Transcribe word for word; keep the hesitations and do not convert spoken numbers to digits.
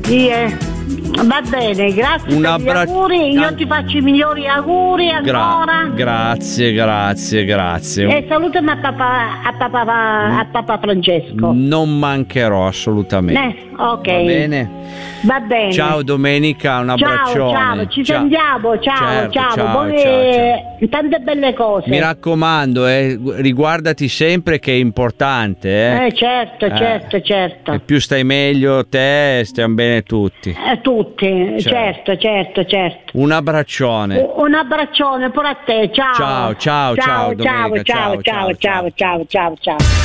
Sì, eh. Va bene, grazie Un per abbra- gli auguri, io ti faccio i migliori auguri ancora. Gra- grazie, grazie, grazie. E salutami a papà, a papà, a papà Francesco. Non mancherò assolutamente. Eh, ok. Va bene. Va bene. Ciao Domenica, un abbraccione. Ciao, ciao, ci Ciao. sentiamo, ciao, Certo, ciao, ciao, buone, ciao, tante belle cose. Mi raccomando, eh, riguardati sempre che è importante. Eh, Eh, certo, Eh. certo, certo. E più stai meglio te, stiamo bene tutti. Eh, tutti, certo, certo, certo. Un abbraccione. Un un abbraccione pure a te, ciao. Ciao, ciao, ciao, ciao, Domenica, ciao, ciao, ciao, ciao, ciao, ciao, ciao, ciao.